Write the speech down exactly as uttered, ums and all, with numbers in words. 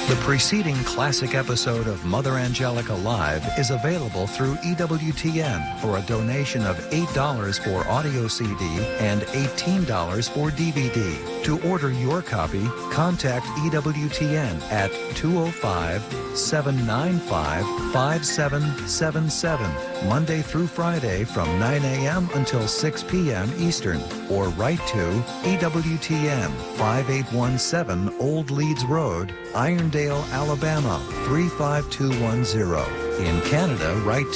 The preceding classic episode of Mother Angelica Live is available through E W T N for a donation of eight dollars for audio C D and eighteen dollars for D V D. To order your copy, contact E W T N at two oh five, seven nine five, five seven seven seven, Monday through Friday from nine a.m. until six p.m. Eastern, or write to E W T N, five eight one seven Old Leeds Road, Irondale, Alabama, three five two one zero. In Canada, write to